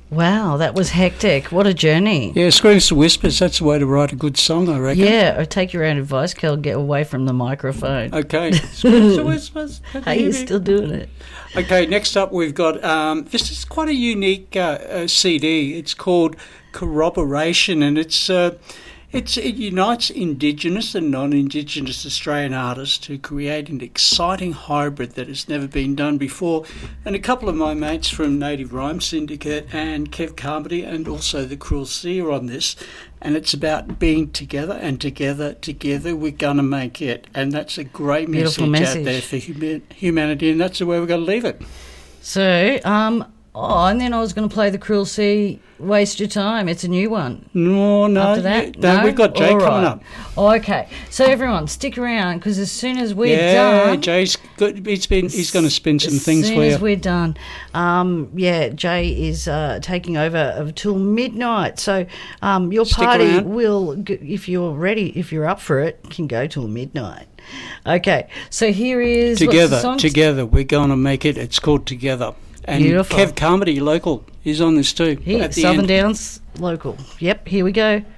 Wow, that was hectic. What a journey. Yeah, Screams to Whispers, that's the way to write a good song, I reckon. Yeah, or take your own advice, Kel, get away from the microphone. Okay, Screams to Whispers. Hey, you're still doing it. Okay, next up we've got, this is quite a unique CD. It's called Corroboration, and it unites Indigenous and non-Indigenous Australian artists to create an exciting hybrid that has never been done before. And a couple of my mates from Native Rhyme Syndicate and Kev Carmody and also the Cruel Sea are on this. And it's about being together, and together we're going to make it. And that's a great message out there for humanity, and that's the way we're going to leave it. So, and then I was going to play the Cruel Sea, Waste Your Time. It's a new one. No. After that? No, we've got Jay coming up. Oh, okay. So everyone, stick around, because as soon as we're done... Yeah, Jay's good. He's going to spin some things for you. As soon as we're done. Jay is taking over until midnight. So your party will, if you're ready, if you're up for it, can go till midnight. Okay. So here is... Together. We're going to make it. It's called Together. And beautiful. Kev Carmody, local, is on this too. Southern Downs, local. Yep, here we go.